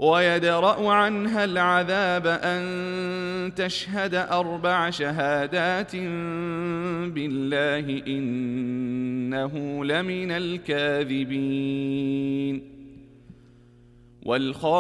ويدرأ عنها العذاب أن تشهد 4 شهادات بالله إنه لمن الكاذبين.